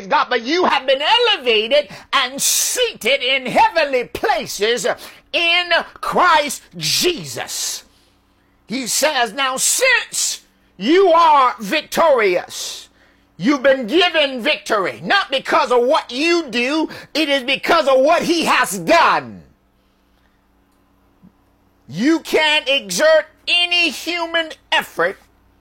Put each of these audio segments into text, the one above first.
Praise God. But you have been elevated and seated in heavenly places in Christ Jesus. He says, now since you are victorious, you've been given victory, not because of what you do, it is because of what he has done. You can't exert any human effort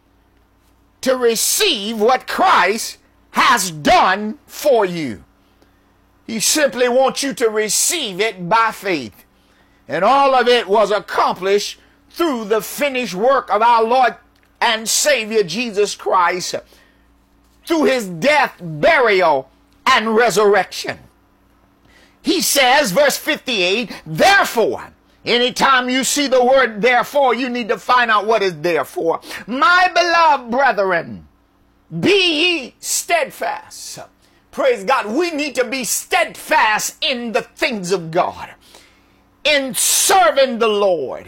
to receive what Christ has done for you. He simply wants you to receive it by faith. And all of it was accomplished through the finished work of our Lord and Savior Jesus Christ, through his death, burial, and resurrection. He says, verse 58, therefore, anytime you see the word therefore, you need to find out what is therefore. My beloved brethren, be ye steadfast. Praise God. We need to be steadfast in the things of God, in serving the Lord,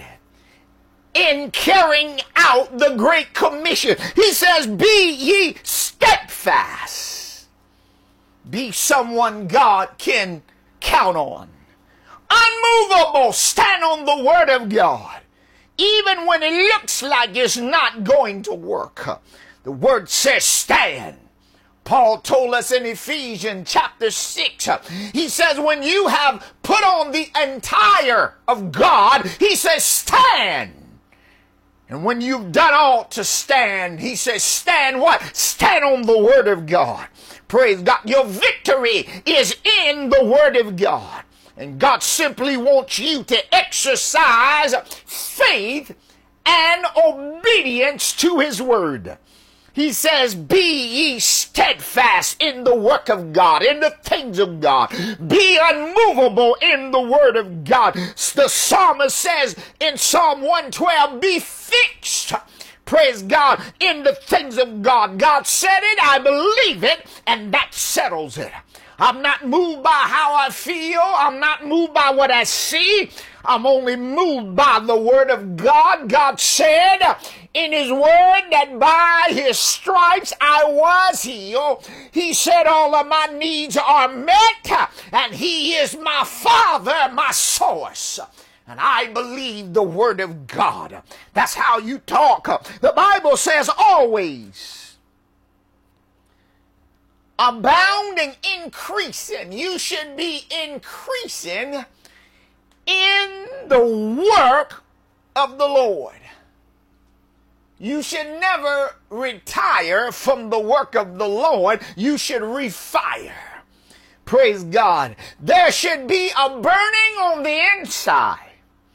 in carrying out the Great Commission. He says, be ye steadfast. Be someone God can count on. Unmovable, stand on the word of God. Even when it looks like it's not going to work, the word says stand. Paul told us in Ephesians chapter 6, he says when you have put on the entire of God, he says stand. And when you've done all to stand, he says stand what? Stand on the word of God. Praise God. Your victory is in the word of God. And God simply wants you to exercise faith and obedience to his word. He says, be ye steadfast in the work of God, in the things of God. Be unmovable in the word of God. The psalmist says in Psalm 112, be fixed, praise God, in the things of God. God said it, I believe it, and that settles it. I'm not moved by how I feel. I'm not moved by what I see. I'm only moved by the word of God. God said in his word that by his stripes I was healed. He said all of my needs are met, and he is my Father, my source. And I believe the word of God. That's how you talk. The Bible says always abounding, increasing. You should be increasing in the work of the Lord. You should never retire from the work of the Lord. You should refire. Praise God. There should be a burning on the inside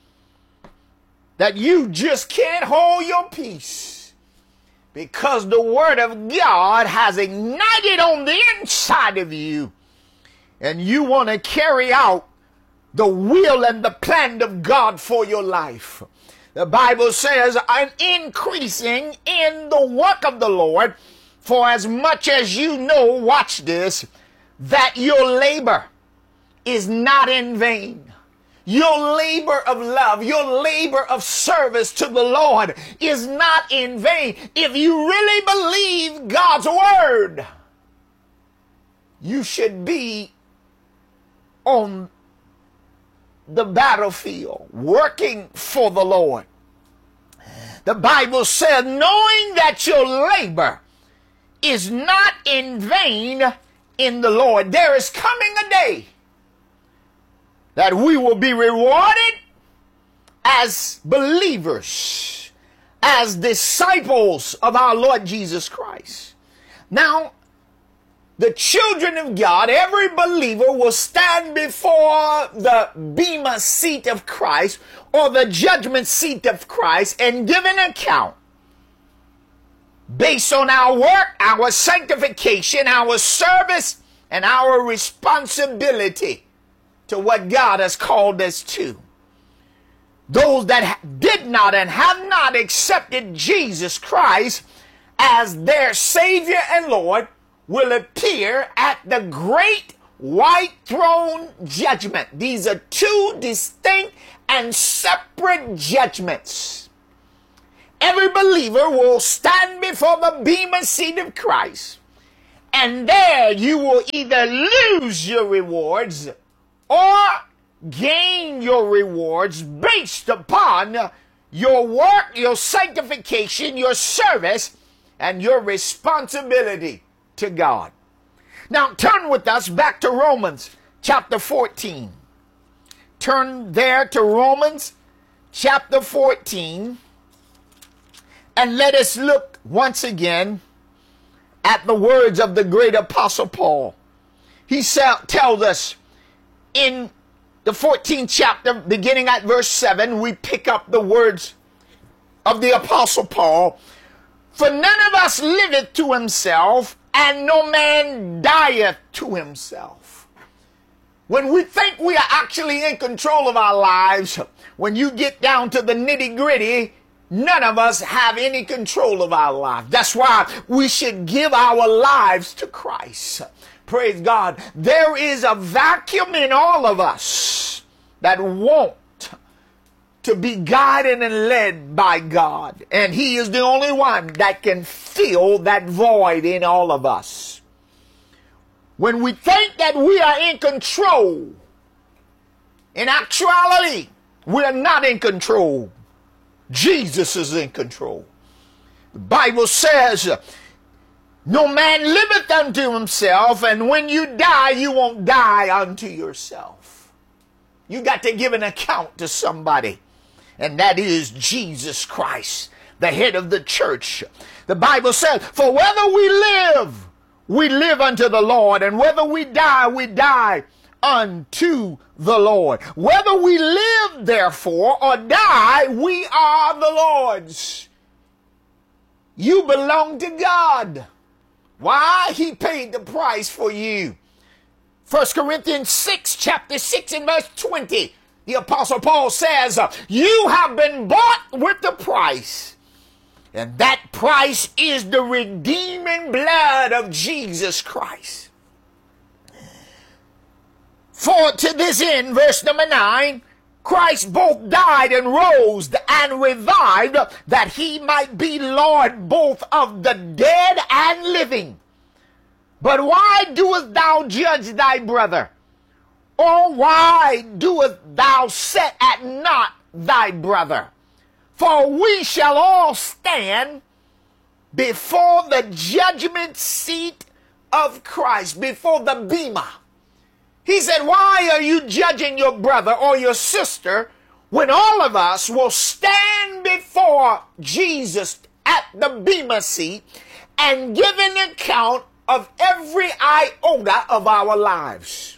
that you just can't hold your peace. Because the word of God has ignited on the inside of you. And you want to carry out the will and the plan of God for your life. The Bible says, I'm increasing in the work of the Lord, for as much as you know, watch this, that your labor is not in vain. Your labor of love, your labor of service to the Lord is not in vain. If you really believe God's word, you should be on the battlefield working for the Lord. The Bible says, knowing that your labor is not in vain in the Lord. There is coming a day that we will be rewarded as believers, as disciples of our Lord Jesus Christ. Now, the children of God, every believer will stand before the bema seat of Christ or the judgment seat of Christ and give an account based on our work, our sanctification, our service, and our responsibility to what God has called us to. Those that did not and have not accepted Jesus Christ as their Savior and Lord will appear at the great white throne judgment. These are two distinct and separate judgments. Every believer will stand before the bema seat of Christ And there you will either lose your rewards or gain your rewards based upon your work, your sanctification, your service, and your responsibility to God. Now turn with us back to Romans chapter 14. Turn there to Romans chapter 14, and let us look once again at the words of the great apostle Paul. He tells us in the 14th chapter, beginning at verse 7, we pick up the words of the apostle Paul. For none of us liveth to himself, and no man dieth to himself. When we think we are actually in control of our lives, when you get down to the nitty gritty, none of us have any control of our lives. That's why we should give our lives to Christ. Praise God. There is a vacuum in all of us that want to be guided and led by God. And He is the only one that can fill that void in all of us. When we think that we are in control, in actuality, we are not in control. Jesus is in control. The Bible says, no man liveth unto himself, and when you die, you won't die unto yourself. You got to give an account to somebody, and that is Jesus Christ, the head of the church. The Bible says, for whether we live unto the Lord, and whether we die unto the Lord. Whether we live, therefore, or die, we are the Lord's. You belong to God. Why? He paid the price for you. 1 Corinthians 6, chapter 6 and verse 20. The Apostle Paul says, you have been bought with the price. And that price is the redeeming blood of Jesus Christ. For to this end, verse number 9, Christ both died and rose and revived, that he might be Lord both of the dead and living. But why doest thou judge thy brother? Or why doest thou set at naught thy brother? For we shall all stand before the judgment seat of Christ, before the bema. He said, why are you judging your brother or your sister when all of us will stand before Jesus at the bema seat and give an account of every iota of our lives?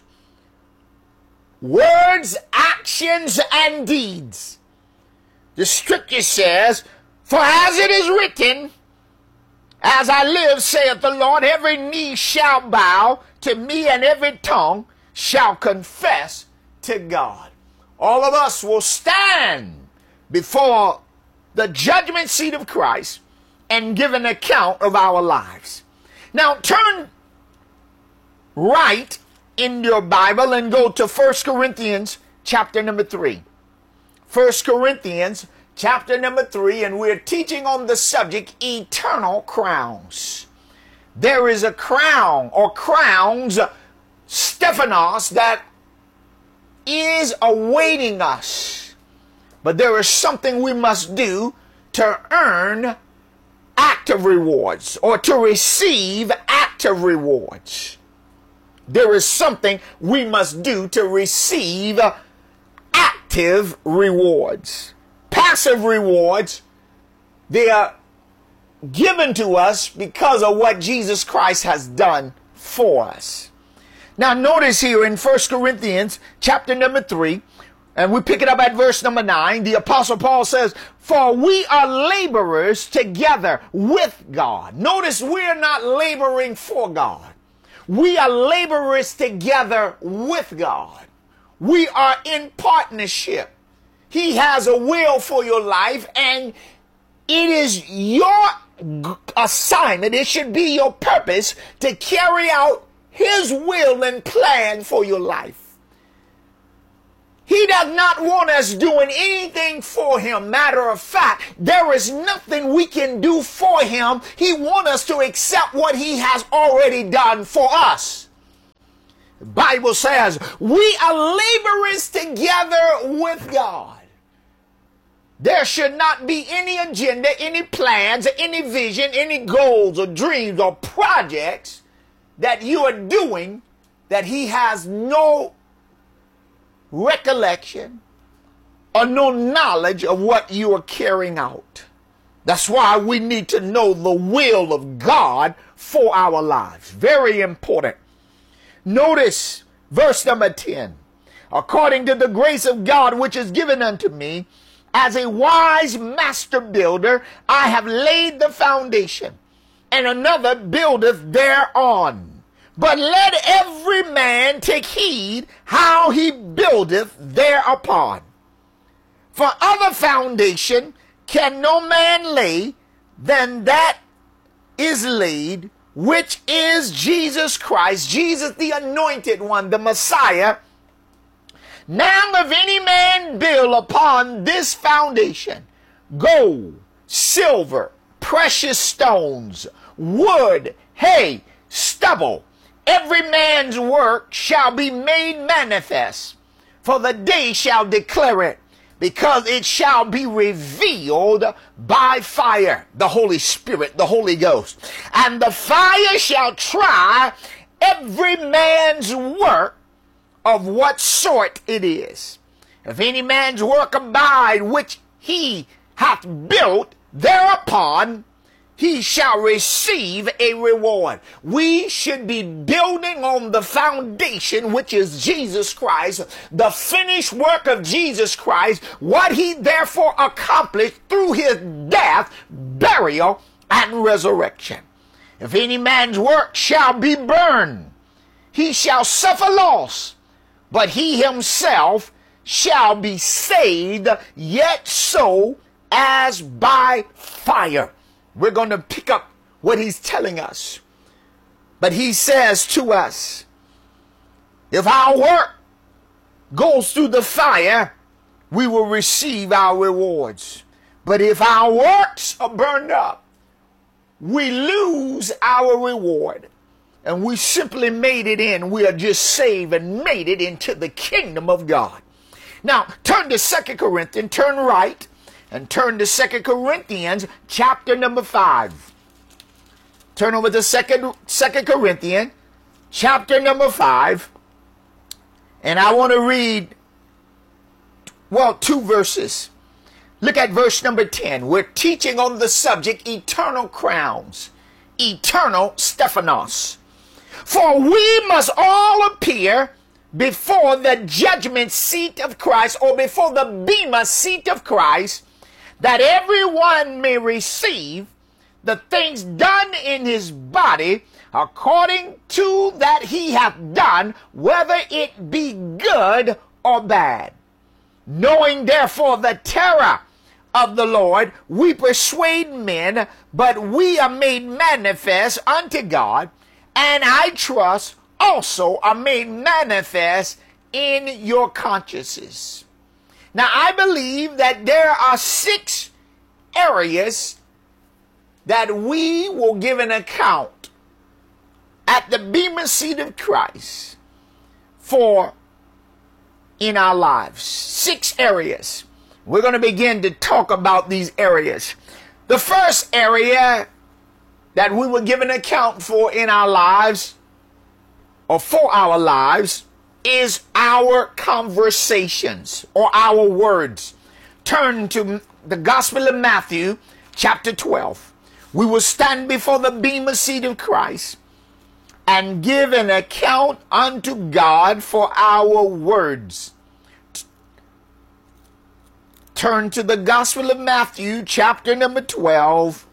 Words, actions, and deeds. The scripture says, for as it is written, as I live, saith the Lord, every knee shall bow to me, and every tongue shall confess to God. All of us will stand before the judgment seat of Christ and give an account of our lives. Now turn right in your Bible and go to 1 Corinthians chapter number 3. 1 Corinthians chapter number 3, and we're teaching on the subject eternal crowns. There is a crown or crowns, Stephanos, that is awaiting us. But there is something we must do to earn active rewards or to receive active rewards. There is something we must do to receive active rewards. Passive rewards, they are given to us because of what Jesus Christ has done for us. Now notice here in 1 Corinthians chapter number 3, and we pick it up at verse number 9, the Apostle Paul says, for we are laborers together with God. Notice we're not laboring for God. We are laborers together with God. We are in partnership. He has a will for your life, and it is your assignment, it should be your purpose to carry out His will and plan for your life. He does not want us doing anything for him. Matter of fact, there is nothing we can do for him. He wants us to accept what he has already done for us. The Bible says we are laborers together with God. There should not be any agenda, any plans, any vision, any goals or dreams or projects that you are doing that he has no recollection or no knowledge of what you are carrying out. That's why we need to know the will of God for our lives. Very important. Notice verse number 10. According to the grace of God which is given unto me, as a wise master builder, I have laid the foundation, and another buildeth thereon. But let every man take heed how he buildeth thereupon. For other foundation can no man lay than that is laid, which is Jesus Christ, Jesus the anointed one, the Messiah. Now if any man build upon this foundation gold, silver, precious stones, wood, hay, stubble, every man's work shall be made manifest, for the day shall declare it, because it shall be revealed by fire, the Holy Spirit, the Holy Ghost. And the fire shall try every man's work of what sort it is. If any man's work abide which he hath built thereupon, he shall receive a reward. We should be building on the foundation, which is Jesus Christ, the finished work of Jesus Christ, what he therefore accomplished through his death, burial, and resurrection. If any man's work shall be burned, he shall suffer loss, but he himself shall be saved, yet so as by fire. We're going to pick up what he's telling us. But he says to us, if our work goes through the fire, we will receive our rewards. But if our works are burned up, we lose our reward. And we simply made it in. We are just saved and made it into the kingdom of God. Now, turn to 2 Corinthians, turn right, and turn to 2 Corinthians chapter number 5. Turn over to 2 Corinthians chapter number 5. And I want to read, well, 2 verses. Look at verse number 10. We're teaching on the subject eternal crowns, eternal Stephanos. For we must all appear before the judgment seat of Christ, or before the bema seat of Christ, that everyone may receive the things done in his body according to that he hath done, whether it be good or bad. Knowing therefore the terror of the Lord, we persuade men, but we are made manifest unto God, and I trust also are made manifest in your consciences. Now, I believe that there are 6 areas that we will give an account at the bema seat of Christ for in our lives. 6 areas. We're going to begin to talk about these areas. The first area that we will give an account for in our lives, or for our lives, is our conversations or our words. Turn to the Gospel of Matthew, chapter 12. We will stand before the bema seat of Christ and give an account unto God for our words. Turn to the Gospel of Matthew, chapter number 12,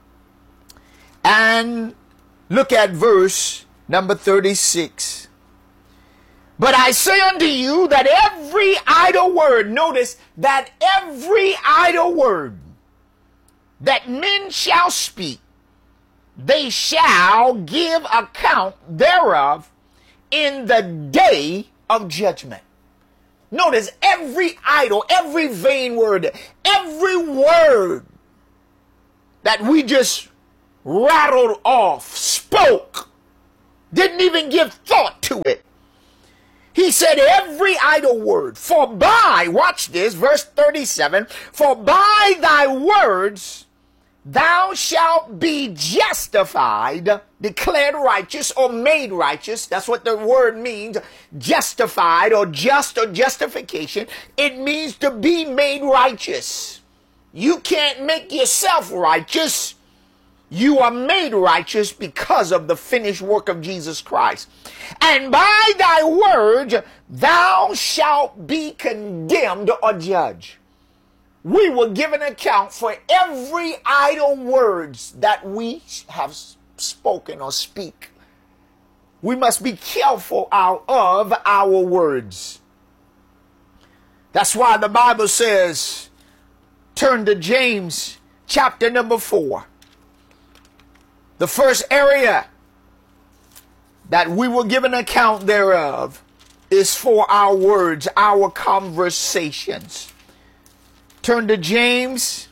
and look at verse number 36. But I say unto you that every idle word, notice that every idle word that men shall speak, they shall give account thereof in the day of judgment. Notice every idle, every vain word, every word that we just rattled off, spoke, didn't even give thought to it. He said every idle word, for by, watch this, verse 37, for by thy words thou shalt be justified, declared righteous or made righteous. That's what the word means, justified or just or justification. It means to be made righteous. You can't make yourself righteous. You are made righteous because of the finished work of Jesus Christ. And by thy word, thou shalt be condemned or judged. We will give an account for every idle words that we have spoken or speak. We must be careful of our words. That's why the Bible says, turn to James chapter number 4. The first area that we will give an account thereof is for our words, our conversations. Turn to James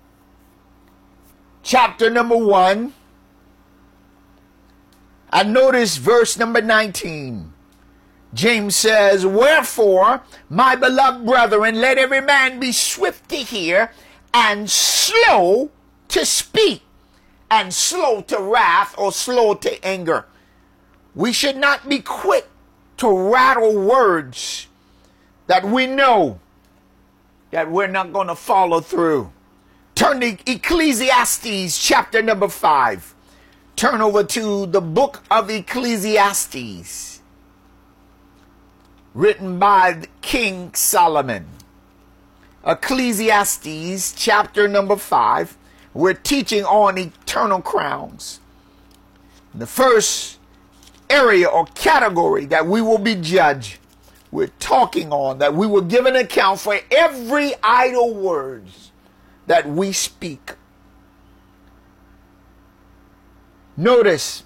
chapter number 1 and notice verse number 19. James says, wherefore, my beloved brethren, let every man be swift to hear and slow to speak, and slow to wrath or slow to anger. We should not be quick to rattle words that we know that we're not going to follow through. Turn to Ecclesiastes chapter number 5. Turn over to the book of Ecclesiastes, written by King Solomon. Ecclesiastes chapter number 5. We're teaching on eternal crowns. The first area or category that we will be judged, we're talking on that we will give an account for every idle words that we speak. Notice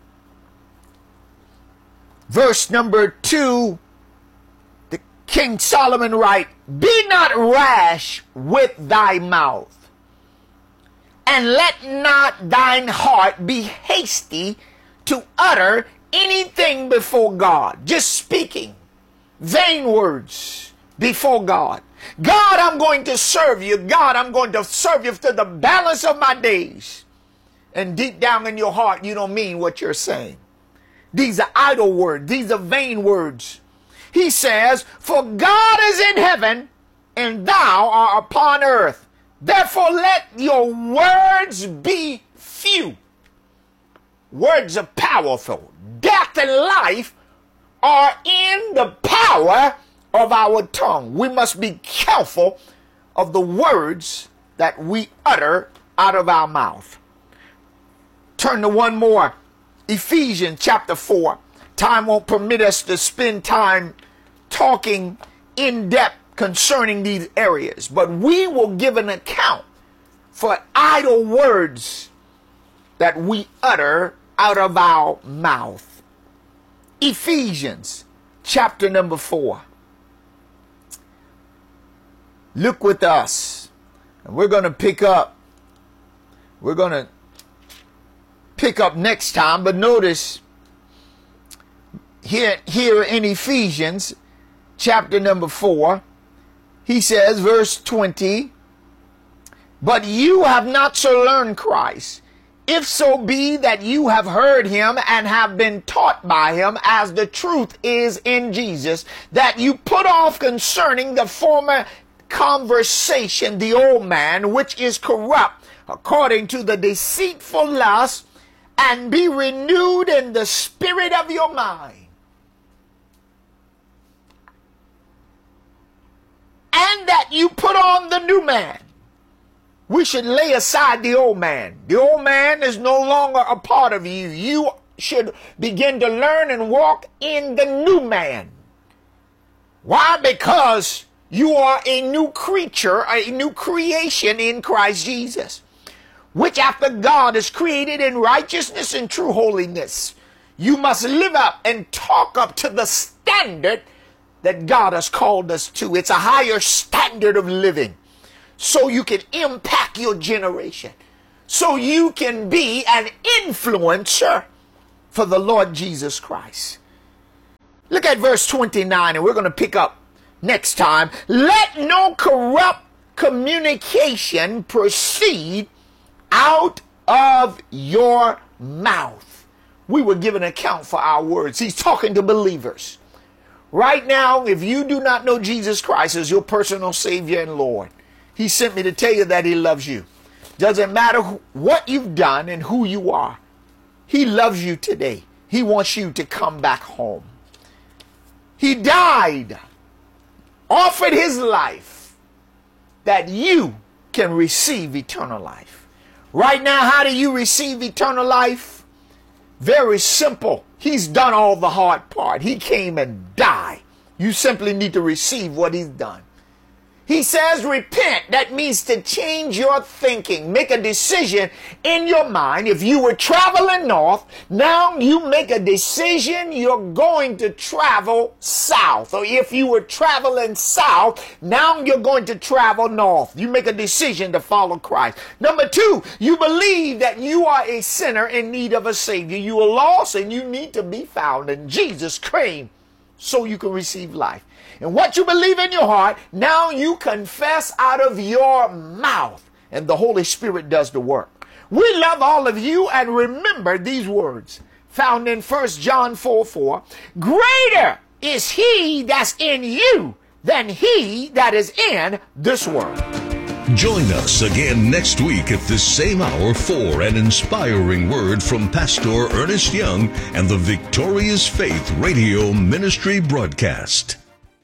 verse number 2, the King Solomon write, be not rash with thy mouth, and let not thine heart be hasty to utter anything before God. Just speaking vain words before God. God, I'm going to serve you. God, I'm going to serve you to the balance of my days. And deep down in your heart, you don't mean what you're saying. These are idle words. These are vain words. He says, for God is in heaven and thou art upon earth. Therefore, let your words be few. Words are powerful. Death and life are in the power of our tongue. We must be careful of the words that we utter out of our mouth. Turn to one more. Ephesians chapter 4. Time won't permit us to spend time talking in depth concerning these areas, but we will give an account for idle words that we utter out of our mouth. Ephesians chapter number 4. Look with us, and we're going to pick up next time, but notice here in Ephesians chapter number 4, he says, verse 20, but you have not so learned Christ, if so be that you have heard him and have been taught by him, as the truth is in Jesus, that you put off concerning the former conversation the old man, which is corrupt according to the deceitful lust, and be renewed in the spirit of your mind. And that you put on the new man. We should lay aside the old man. The old man is no longer a part of you. You should begin to learn and walk in the new man. Why? Because you are a new creature, a new creation in Christ Jesus, which after God is created in righteousness and true holiness. You must live up and talk up to the standard that God has called us to. It's a higher standard of living so you can impact your generation, so you can be an influencer for the Lord Jesus Christ. Look at verse 29, and we're going to pick up next time. Let no corrupt communication proceed out of your mouth. We will give an account for our words. He's talking to believers. Right now, if you do not know Jesus Christ as your personal Savior and Lord, He sent me to tell you that He loves you. Doesn't matter what you've done and who you are. He loves you today. He wants you to come back home. He died, offered His life that you can receive eternal life. Right now, how do you receive eternal life? Very simple. He's done all the hard part. He came and died. You simply need to receive what He's done. He says repent. That means to change your thinking. Make a decision in your mind. If you were traveling north, now you make a decision you're going to travel south. Or if you were traveling south, now you're going to travel north. You make a decision to follow Christ. Number two, you believe that you are a sinner in need of a Savior. You are lost and you need to be found. And Jesus came so you can receive life. And what you believe in your heart, now you confess out of your mouth. And the Holy Spirit does the work. We love all of you, and remember these words found in 1 John 4:4. Greater is He that's in you than he that is in this world. Join us again next week at this same hour for an inspiring word from Pastor Ernest Young and the Victorious Faith Radio Ministry broadcast.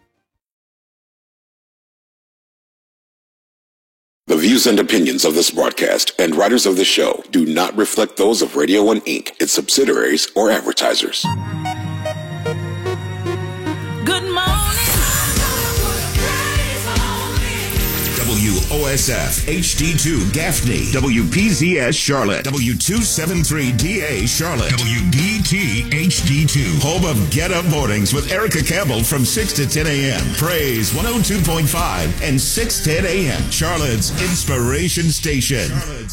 The views and opinions of this broadcast and writers of the show do not reflect those of Radio 1 Inc., its subsidiaries, or advertisers. Good morning. WOSF HD2 Gaffney, WPZS Charlotte, W273DA Charlotte, WBT HD2, home of Get Up Mornings with Erica Campbell from 6 to 10 a.m. Praise 102.5 and 6:10 a.m. Charlotte's Inspiration Station.